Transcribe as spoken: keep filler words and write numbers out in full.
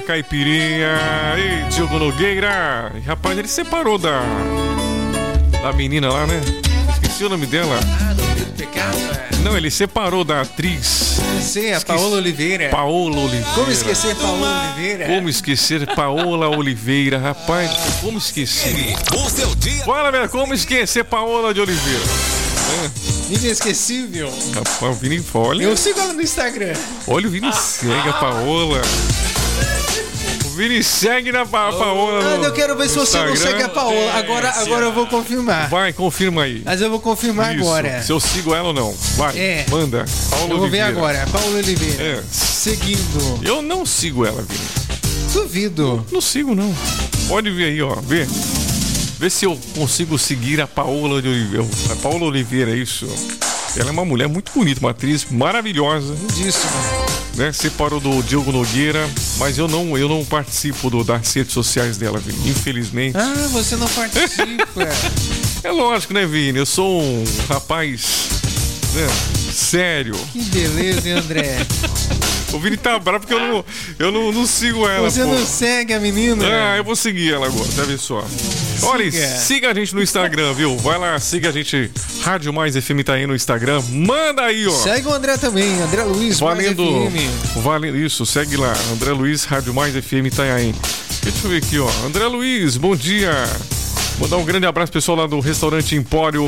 Caipirinha. Ei, Diogo Nogueira. Rapaz, ele separou da da menina lá, né? Esqueci o nome dela. Ah, do Medo do Pecado? É. Não, ele separou da atriz. Sim, a Esqueci... Paola Oliveira. Paola Oliveira. Como esquecer Paola Oliveira? Como esquecer Paola Oliveira, rapaz? Como esquecer? Bora, velho, como esquecer Paola de Oliveira? É. Inesquecível. Rapaz, o Vini, olha. Eu sigo ela no Instagram. Olha, o Vini segue a Paola. O Vini segue na pa Paola. Ah, eu quero ver se você não segue a Paola. Agora, agora eu vou confirmar. Vai, confirma aí. Mas eu vou confirmar Isso. agora. Se eu sigo ela ou não. Vai, é. manda. Paola eu vou Oliveira. ver agora. Paola Oliveira. É. Seguindo. Eu não sigo ela, Vini. Duvido. Não, não sigo, não. Pode ver aí, ó. Vê. Vê se eu consigo seguir a Paola de Oliveira. A Paola Oliveira, isso. Ela é uma mulher muito bonita, uma atriz maravilhosa. Lindíssima. Né? Separou do Diogo Nogueira, mas eu não, eu não participo do, das redes sociais dela, Vini, infelizmente. Ah, você não participa. É lógico, né, Vini? Eu sou um rapaz, né, sério. Que beleza, hein, André? O Vini tá bravo porque eu não, eu não, não sigo ela. Você pô. não segue a menina? Ah, eu vou seguir ela agora, tá vendo só? Olha, siga. siga a gente no Instagram, viu? Vai lá, siga a gente, Rádio Mais F M tá aí no Instagram. Manda aí, ó. Segue o André também, André Luiz valendo, Mais F M. Valendo, isso, segue lá, André Luiz, Rádio Mais F M tá aí. Deixa eu ver aqui, ó. André Luiz, bom dia. Vou dar um grande abraço pessoal lá do restaurante Empório